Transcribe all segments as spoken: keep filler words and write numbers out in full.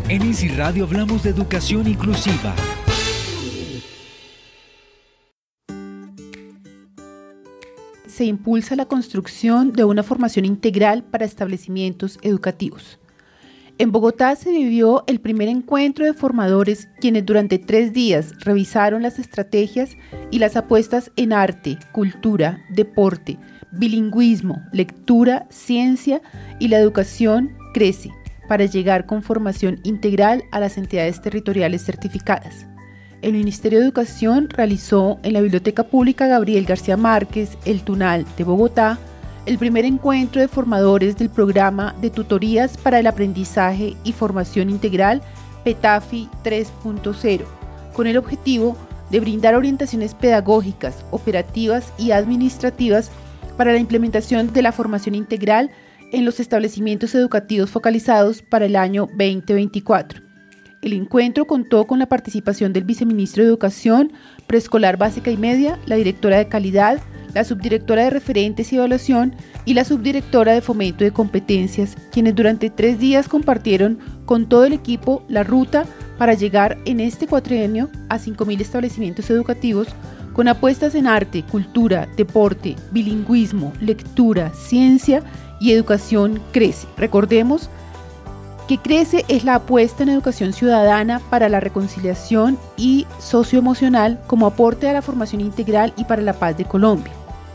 En Easy Radio hablamos de educación inclusiva. Se impulsa la construcción de una formación integral para establecimientos educativos. En Bogotá se vivió el primer encuentro de formadores quienes durante tres días revisaron las estrategias y las apuestas en arte, cultura, deporte, bilingüismo, lectura, ciencia y la educación crece para llegar con formación integral a las entidades territoriales certificadas. El Ministerio de Educación realizó en la Biblioteca Pública Gabriel García Márquez, El Tunal de Bogotá, el primer encuentro de formadores del programa de tutorías para el aprendizaje y formación integral PETAFI tres punto cero, con el objetivo de brindar orientaciones pedagógicas, operativas y administrativas para la implementación de la formación integral en los establecimientos educativos focalizados para el año veinte veinticuatro. El encuentro contó con la participación del viceministro de Educación, Preescolar Básica y Media, la directora de Calidad, la subdirectora de Referentes y Evaluación y la subdirectora de Fomento de Competencias, quienes durante tres días compartieron con todo el equipo la ruta para llegar en este cuatrienio a cinco mil establecimientos educativos con apuestas en arte, cultura, deporte, bilingüismo, lectura, ciencia y educación crece. Recordemos que crece es la apuesta en educación ciudadana para la reconciliación y socioemocional como aporte a la formación integral y para la paz de Colombia.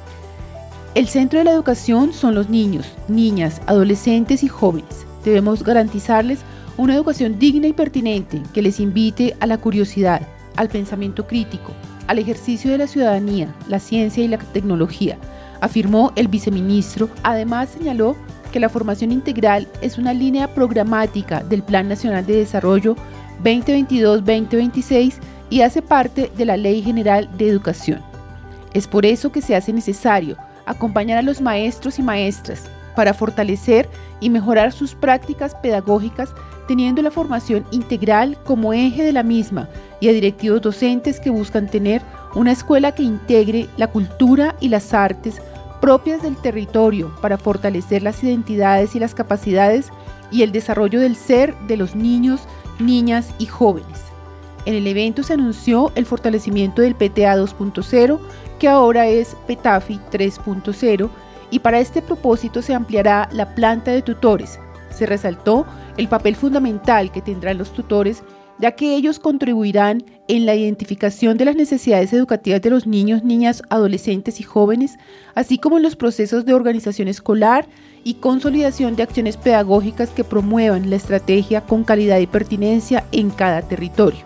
El centro de la educación son los niños, niñas, adolescentes y jóvenes. Debemos garantizarles una educación digna y pertinente que les invite a la curiosidad, al pensamiento crítico, al ejercicio de la ciudadanía, la ciencia y la tecnología, afirmó el viceministro. Además señaló que la formación integral es una línea programática del Plan Nacional de Desarrollo veinte veintidós veinte veintiséis y hace parte de la Ley General de Educación. Es por eso que se hace necesario acompañar a los maestros y maestras para fortalecer y mejorar sus prácticas pedagógicas, teniendo la formación integral como eje de la misma, y a directivos docentes que buscan tener una escuela que integre la cultura y las artes propias del territorio para fortalecer las identidades y las capacidades y el desarrollo del ser de los niños, niñas y jóvenes. En el evento se anunció el fortalecimiento del P T A dos punto cero, que ahora es PETAFI tres punto cero, y para este propósito se ampliará la planta de tutores. Se resaltó el papel fundamental que tendrán los tutores, ya que ellos contribuirán en la identificación de las necesidades educativas de los niños, niñas, adolescentes y jóvenes, así como en los procesos de organización escolar y consolidación de acciones pedagógicas que promuevan la estrategia con calidad y pertinencia en cada territorio.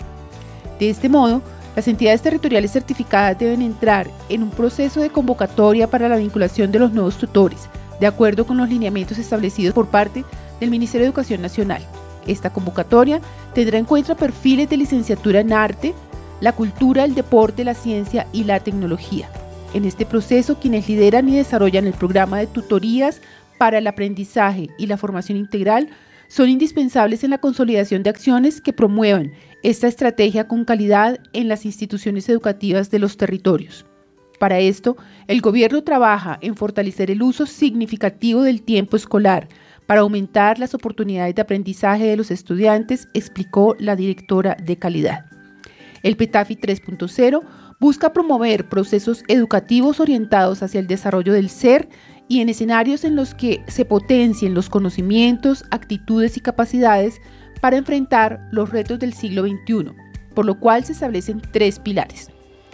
De este modo, las entidades territoriales certificadas deben entrar en un proceso de convocatoria para la vinculación de los nuevos tutores, de acuerdo con los lineamientos establecidos por parte del Ministerio de Educación Nacional. Esta convocatoria tendrá en cuenta perfiles de licenciatura en arte, la cultura, el deporte, la ciencia y la tecnología. En este proceso, quienes lideran y desarrollan el programa de tutorías para el aprendizaje y la formación integral son indispensables en la consolidación de acciones que promuevan esta estrategia con calidad en las instituciones educativas de los territorios. Para esto, el gobierno trabaja en fortalecer el uso significativo del tiempo escolar para aumentar las oportunidades de aprendizaje de los estudiantes, explicó la directora de Calidad. El PETAFI tres punto cero busca promover procesos educativos orientados hacia el desarrollo del ser y en escenarios en los que se potencien los conocimientos, actitudes y capacidades para enfrentar los retos del siglo veintiuno, por lo cual se establecen tres pilares.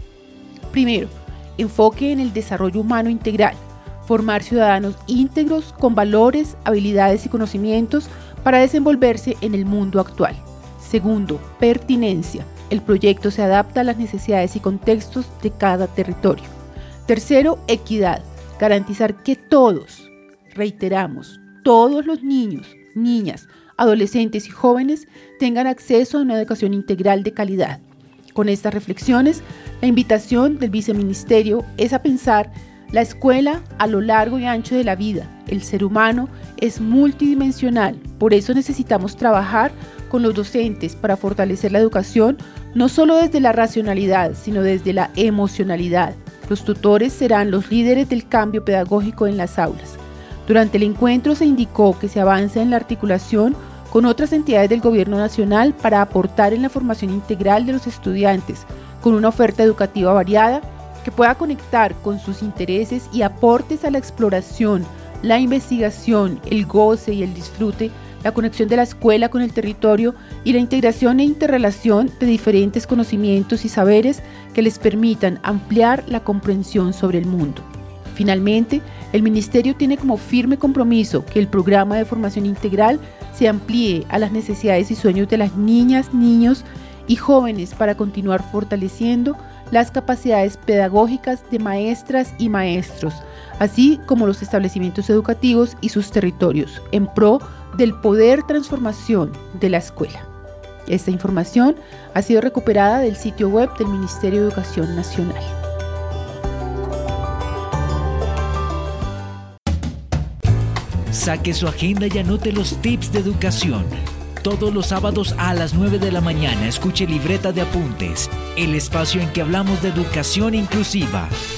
Primero, enfoque en el desarrollo humano integral, formar ciudadanos íntegros con valores, habilidades y conocimientos para desenvolverse en el mundo actual. Segundo, pertinencia. El proyecto se adapta a las necesidades y contextos de cada territorio. Tercero, equidad. Garantizar que todos, reiteramos, todos los niños, niñas, adolescentes y jóvenes tengan acceso a una educación integral de calidad. Con estas reflexiones, la invitación del viceministerio es a pensar la escuela a lo largo y ancho de la vida. El ser humano es multidimensional, por eso necesitamos trabajar con los docentes para fortalecer la educación, no solo desde la racionalidad, sino desde la emocionalidad. Los tutores serán los líderes del cambio pedagógico en las aulas. Durante el encuentro se indicó que se avanza en la articulación con otras entidades del Gobierno Nacional para aportar en la formación integral de los estudiantes, con una oferta educativa variada que pueda conectar con sus intereses y aportes a la exploración, la investigación, el goce y el disfrute, la conexión de la escuela con el territorio y la integración e interrelación de diferentes conocimientos y saberes que les permitan ampliar la comprensión sobre el mundo. Finalmente, el Ministerio tiene como firme compromiso que el programa de formación integral se amplíe a las necesidades y sueños de las niñas, niños y jóvenes para continuar fortaleciendo las capacidades pedagógicas de maestras y maestros, así como los establecimientos educativos y sus territorios, en pro del poder transformación de la escuela. Esta información ha sido recuperada del sitio web del Ministerio de Educación Nacional. Saque su agenda y anote los tips de educación. Todos los sábados a las nueve de la mañana escuche Libreta de Apuntes, el espacio en que hablamos de educación inclusiva.